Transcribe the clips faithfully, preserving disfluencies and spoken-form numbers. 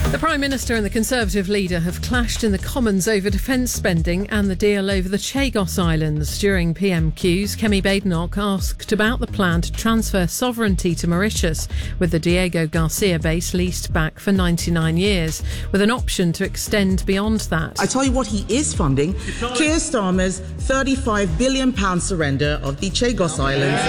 The Prime Minister and the Conservative leader have clashed in the Commons over defence spending and the deal over the Chagos Islands. During P M Qs, Kemi Badenoch asked about the plan to transfer sovereignty to Mauritius, with the Diego Garcia base leased back for ninety-nine years, with an option to extend beyond that. I tell you what he is funding, Keir Starmer's thirty-five billion pounds surrender of the Chagos Islands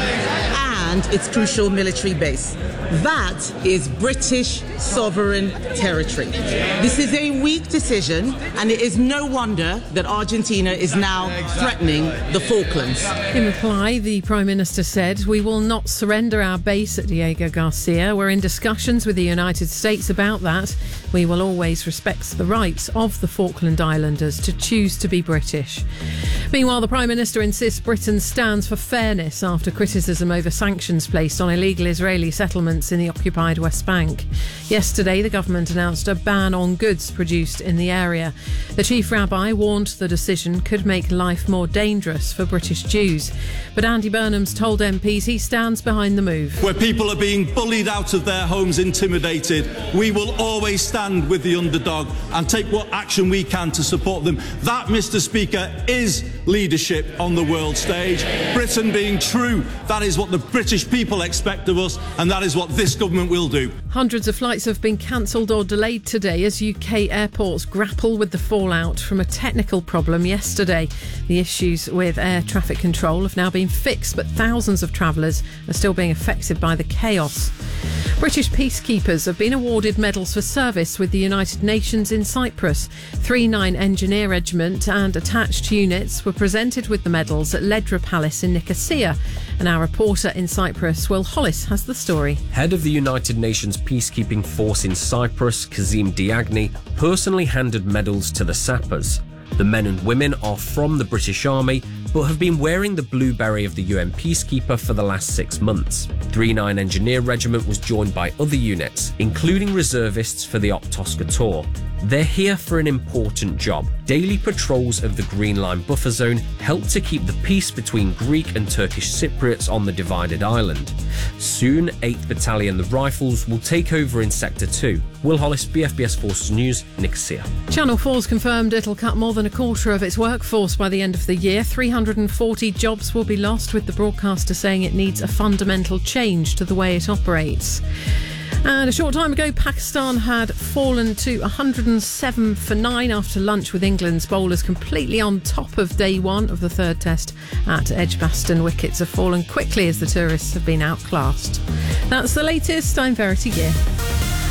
and its crucial military base. That is British sovereign territory. This is a weak decision, and it is no wonder that Argentina is now threatening the Falklands. In reply, the Prime Minister said, "We will not surrender our base at Diego Garcia. We're in discussions with the United States about that. We will always respect the rights of the Falkland Islanders to choose to be British." Meanwhile, the Prime Minister insists Britain stands for fairness after criticism over sanctions placed on illegal Israeli settlements in the occupied West Bank. Yesterday, the government announced a ban on goods produced in the area. The chief rabbi warned the decision could make life more dangerous for British Jews. But Andy Burnham's told M Ps he stands behind the move. Where people are being bullied out of their homes, intimidated, we will always stand with the underdog and take what action we can to support them. That, Mister Speaker, is leadership on the world stage. Britain being true, that is what the British people expect of us, and that is what this government will do. Hundreds of flights have been cancelled or delayed today as U K airports grapple with the fallout from a technical problem yesterday. The issues with air traffic control have now been fixed, but thousands of travellers are still being affected by the chaos. British peacekeepers have been awarded medals for service with the United Nations in Cyprus. three nine Engineer Regiment and attached units were presented with the medals at Ledra Palace in Nicosia. And our reporter in Cyprus, Will Hollis, has the story. Head of the United Nations peacekeeping force in Cyprus, Kazim Diagni, personally handed medals to the sappers. The men and women are from the British Army, but have been wearing the blue beret of the U N Peacekeeper for the last six months. three nine Engineer Regiment was joined by other units, including reservists for the Optos Tour. They're here for an important job. Daily patrols of the Green Line buffer zone help to keep the peace between Greek and Turkish Cypriots on the divided island. Soon, eighth Battalion, the Rifles, will take over in Sector two. Will Hollis, B F B S Forces News, Nicosia. Channel four's confirmed it'll cut more than a quarter of its workforce by the end of the year. three hundred forty jobs will be lost, with the broadcaster saying it needs a fundamental change to the way it operates. And a short time ago, Pakistan had fallen to one hundred seven for nine after lunch, with England's bowlers completely on top of day one of the third test at Edgbaston. Wickets have fallen quickly as the tourists have been outclassed. That's the latest. I'm Verity Gear.